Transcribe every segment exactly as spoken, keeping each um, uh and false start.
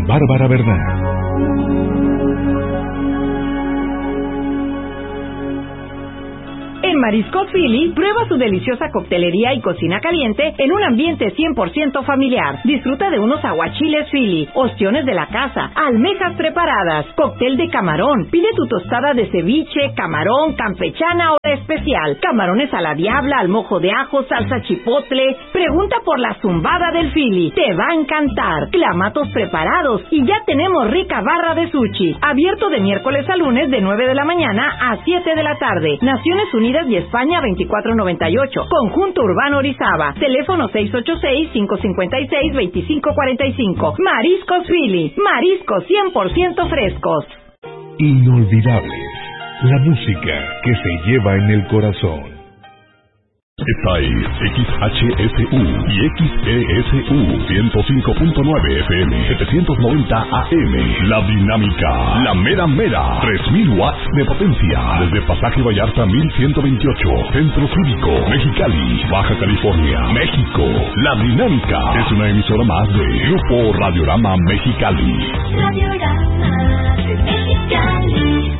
Bárbara Bernal. En Mariscos Philly, prueba su deliciosa coctelería y cocina caliente en un ambiente cien por ciento familiar. Disfruta de unos aguachiles Philly, ostiones de la casa, almejas preparadas, cóctel de camarón. Pide tu tostada de ceviche, camarón, campechana o de especial. Camarones a la diabla, al mojo de ajo, salsa chipotle. Pregunta por la zumbada del Philly. Te va a encantar. Clamatos preparados y ya tenemos rica barra de sushi. Abierto de miércoles a lunes de nueve de la mañana a siete de la tarde. Naciones Unidas y España veinticuatro noventa y ocho. Conjunto Urbano Orizaba. Teléfono seis ocho seis, cinco cinco seis, dos cinco cuatro cinco. Mariscos Philly. Mariscos cien por ciento frescos. Inolvidables. La música que se lleva en el corazón. Esta es X H S U y X E S U ciento cinco punto nueve F M, setecientos noventa A M. La Dinámica, la mera mera, tres mil watts de potencia. Desde Pasaje Vallarta mil ciento veintiocho, Centro Cívico, Mexicali, Baja California, México. La Dinámica es una emisora más de Grupo Radiorama Mexicali. Radiorama Mexicali.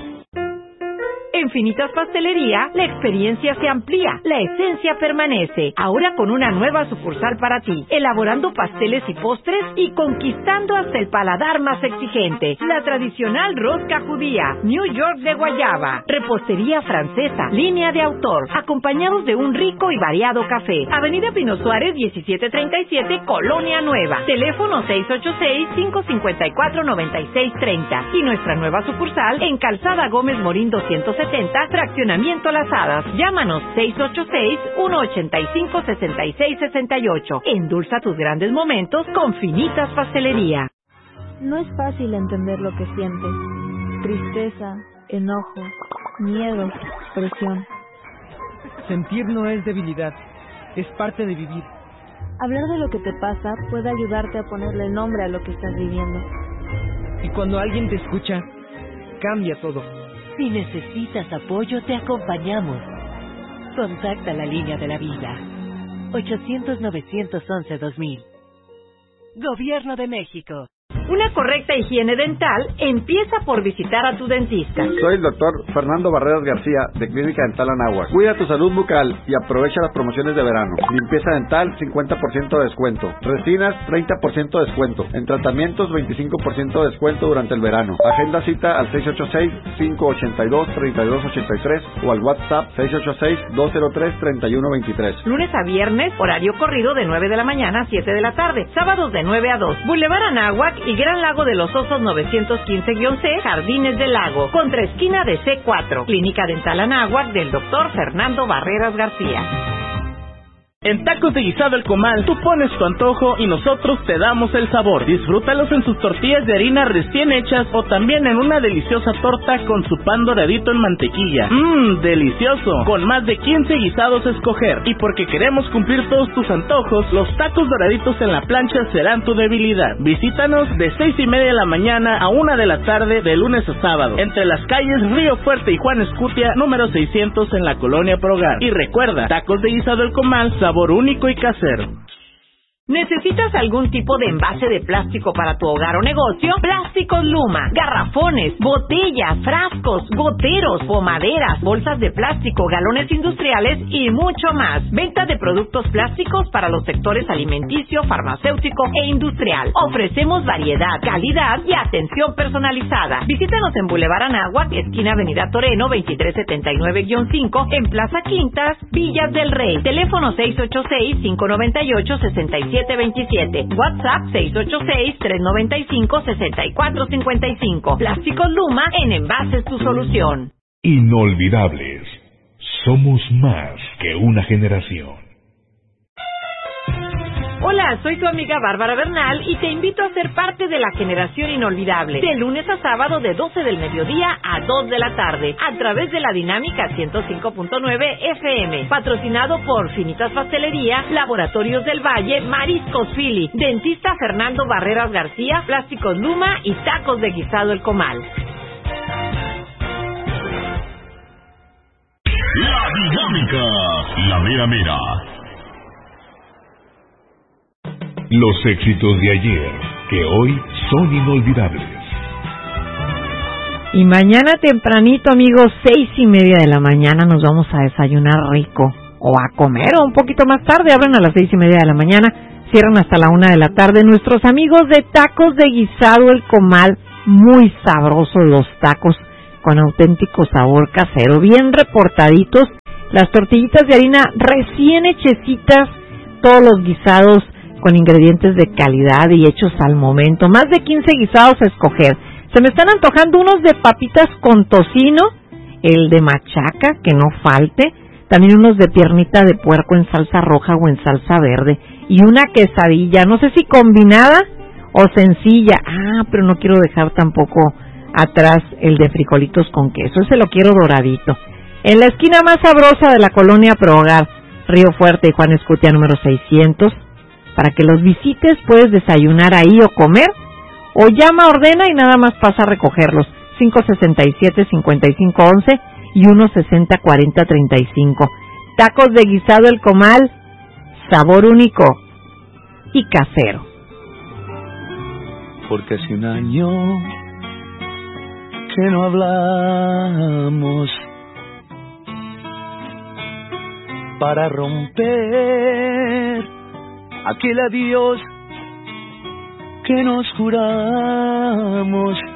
En Finitas Pastelería, la experiencia se amplía, la esencia permanece. Ahora con una nueva sucursal para ti, elaborando pasteles y postres y conquistando hasta el paladar más exigente. La tradicional rosca judía, New York de guayaba, repostería francesa, línea de autor, acompañados de un rico y variado café. Avenida Pino Suárez, diecisiete treinta y siete, Colonia Nueva. Teléfono seis ocho seis, cinco cinco cuatro, nueve seis tres cero. Y nuestra nueva sucursal en Calzada Gómez Morín doscientos setenta, Fraccionamiento Las Hadas. Llámanos seis ocho seis, uno ocho cinco, seis seis seis ocho. Endulza tus grandes momentos con Finitas Pastelería. No es fácil entender lo que sientes. Tristeza, enojo, miedo, presión. Sentir no es debilidad, es parte de vivir. Hablar de lo que te pasa puede ayudarte a ponerle nombre a lo que estás viviendo. Y cuando alguien te escucha, cambia todo. Si necesitas apoyo, te acompañamos. Contacta la línea de la vida. ochocientos, novecientos once, dos mil. Gobierno de México. Una correcta higiene dental empieza por visitar a tu dentista. Soy el doctor Fernando Barreras García, de Clínica Dental Anáhuac. Cuida tu salud bucal y aprovecha las promociones de verano. Limpieza dental, cincuenta por ciento de descuento. Resinas, treinta por ciento de descuento. En tratamientos, veinticinco por ciento de descuento durante el verano. Agenda cita al seis ocho seis, cinco ocho dos, tres dos ocho tres o al WhatsApp seis ocho seis, dos cero tres, tres uno dos tres. Lunes a viernes, horario corrido de nueve de la mañana a siete de la tarde. Sábados de nueve a dos. Boulevard Anáhuac y Gran Lago de los Osos novecientos quince C, Jardines del Lago, contra esquina de C cuatro. Clínica Dental Anáhuac del doctor Fernando Barreras García. En Tacos de Guisado El Comal, tú pones tu antojo y nosotros te damos el sabor. Disfrútalos en sus tortillas de harina recién hechas o también en una deliciosa torta con su pan doradito en mantequilla. Mmm, delicioso. Con más de quince guisados a escoger. Y porque queremos cumplir todos tus antojos, los tacos doraditos en la plancha serán tu debilidad. Visítanos de seis y media de la mañana a una de la tarde de lunes a sábado. Entre las calles Río Fuerte y Juan Escutia, número seiscientos en la Colonia Progar. Y recuerda, Tacos de Guisado El Comal, sabor único y casero. ¿Necesitas algún tipo de envase de plástico para tu hogar o negocio? Plásticos Luma, garrafones, botellas, frascos, goteros, pomaderas, bolsas de plástico, galones industriales y mucho más. Venta de productos plásticos para los sectores alimenticio, farmacéutico e industrial. Ofrecemos variedad, calidad y atención personalizada. Visítanos en Boulevard Anáhuac, esquina Avenida Toreno, veintitrés setenta y nueve guión cinco, en Plaza Quintas, Villas del Rey. Teléfono seis ocho seis, cinco nueve ocho, seis siete veintisiete. WhatsApp seis ocho seis, tres nueve cinco, seis cuatro cinco cinco. Plásticos Luma, en envases tu solución. Inolvidables. Somos más que una generación. Hola, soy tu amiga Bárbara Bernal y te invito a ser parte de la generación inolvidable. De lunes a sábado de doce del mediodía a dos de la tarde. A través de la Dinámica ciento cinco punto nueve F M. Patrocinado por Finitas Pastelería, Laboratorios del Valle, Mariscos Philly, Dentista Fernando Barreras García, Plásticos Luma y Tacos de Guisado El Comal. La Dinámica, la mera mera. Los éxitos de ayer, que hoy son inolvidables. Y mañana tempranito, amigos, seis y media de la mañana nos vamos a desayunar rico o a comer o un poquito más tarde. Abren a las seis y media de la mañana, cierran hasta la una de la tarde. Nuestros amigos de Tacos de Guisado El Comal, muy sabrosos los tacos con auténtico sabor casero, bien reportaditos, las tortillitas de harina recién hechecitas, todos los guisados con ingredientes de calidad y hechos al momento, más de quince guisados a escoger. Se me están antojando unos de papitas con tocino, el de machaca, que no falte, también unos de piernita de puerco en salsa roja o en salsa verde, y una quesadilla, no sé si combinada o sencilla. Ah, pero no quiero dejar tampoco atrás el de frijolitos con queso, ese lo quiero doradito. En la esquina más sabrosa de la colonia Prohogar, Río Fuerte y Juan Escutia número seiscientos, para que los visites, puedes desayunar ahí o comer, o llama, ordena y nada más pasa a recogerlos. Cinco sesenta y siete, cincuenta y cinco once y uno sesenta, cuarenta, treinta y cinco. Tacos de Guisado El Comal, sabor único y casero. Porque hace un año que no hablamos, para romper aquel adiós que nos juramos.